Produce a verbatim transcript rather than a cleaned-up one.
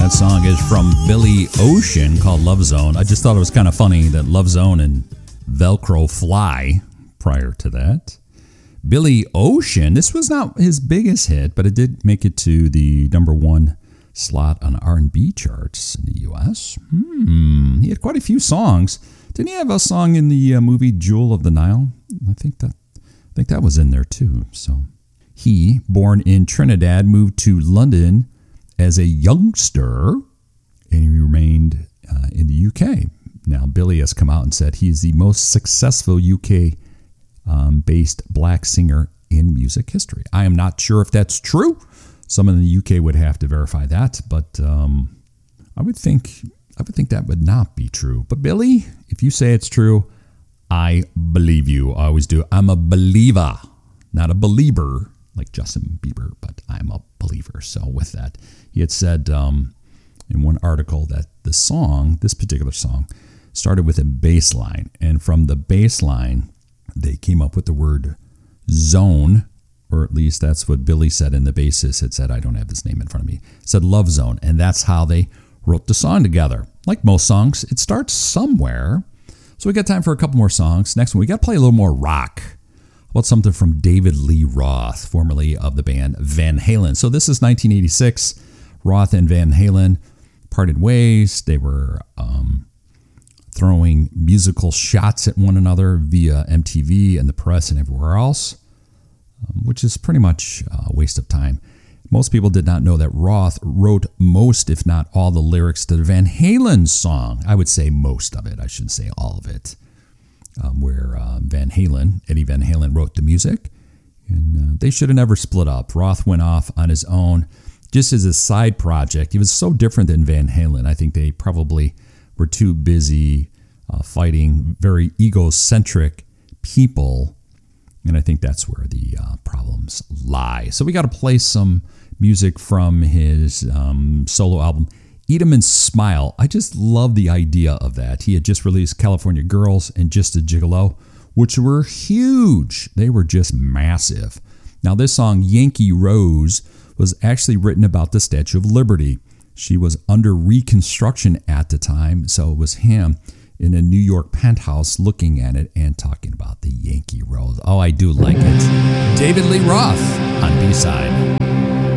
That song is from Billy Ocean called Love Zone. I just thought it was kind of funny that Love Zone and Velcro Fly prior to that. Billy Ocean, this was not his biggest hit, but it did make it to the number one slot on R and B charts in the U S. Hmm, he had quite a few songs. Didn't he have a song in the uh, movie Jewel of the Nile? I think that I think that was in there too. So he, born in Trinidad, moved to London as a youngster, and he remained uh, in the U K. Now, Billy has come out and said he is the most successful U K um, based black singer in music history. I am not sure if that's true. Someone in the U K would have to verify that, but um, I would think I would think that would not be true. But Billy, if you say it's true, I believe you. I always do. I'm a believer, not a believer like Justin Bieber, but I'm a believer. So with that, he had said um, in one article that the song, this particular song, started with a bass line. And from the bass line, they came up with the word zone, or at least that's what Billy said. And the bassist had said, I don't have his name in front of me, said Love Zone. And that's how they wrote the song together. Like most songs, it starts somewhere. So we got time for a couple more songs. Next one, we got to play a little more rock. How about something from David Lee Roth, formerly of the band Van Halen. So this is nineteen eighty-six. Roth and Van Halen parted ways. They were um, throwing musical shots at one another via M T V and the press and everywhere else, um, which is pretty much a waste of time. Most people did not know that Roth wrote most, if not all, the lyrics to the Van Halen song. I would say most of it. I shouldn't say all of it. Um, where uh, Van Halen, Eddie Van Halen, wrote the music. And uh, they should have never split up. Roth went off on his own just as a side project. He was so different than Van Halen. I think they probably were too busy uh, fighting very egocentric people. And I think that's where the uh, problems lie. So we got to play some music from his um, solo album, Eat 'em and Smile. I just love the idea of that. He had just released California Girls and Just a Gigolo, which were huge. They were just massive. Now this song, Yankee Rose, was actually written about the Statue of Liberty. She was under reconstruction at the time, so it was him in a New York penthouse looking at it and talking about the Yankee Rose. Oh, I do like it. David Lee Roth on B-Side.